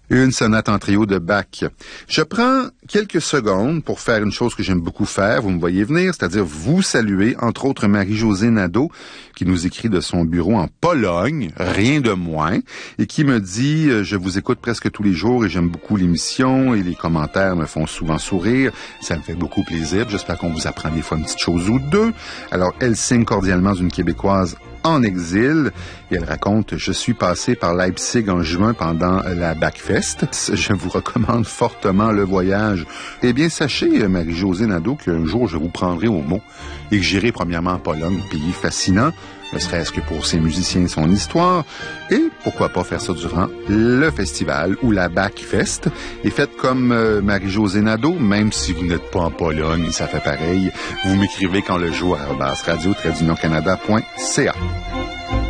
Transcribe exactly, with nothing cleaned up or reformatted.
Une sonate en trio de Bach. Je prends quelques secondes pour faire une chose que j'aime beaucoup faire, vous me voyez venir, c'est-à-dire vous saluer, entre autres Marie-Josée Nadeau, qui nous écrit de son bureau en Pologne, rien de moins, et qui me dit euh, « Je vous écoute presque tous les jours et j'aime beaucoup l'émission et les commentaires me font souvent sourire. Ça me fait beaucoup plaisir. J'espère qu'on vous apprend des fois une petite chose ou deux. » Alors, elle signe cordialement d'une Québécoise en exil, et elle raconte « Je suis passé par Leipzig en juin pendant la Bachfest. Je vous recommande fortement le voyage. Eh bien, sachez, Marie-Josée Nadeau, qu'un jour, je vous prendrai au mot et que j'irai premièrement en Pologne, pays fascinant, ne serait-ce que pour ses musiciens et son histoire, et pourquoi pas faire ça durant le festival ou la Bachfest. Et faites comme euh, Marie-Josée Nadeau, même si vous n'êtes pas en Pologne, ça fait pareil. Vous m'écrivez quand le jour à arobase radio tiret d'union canada point c a.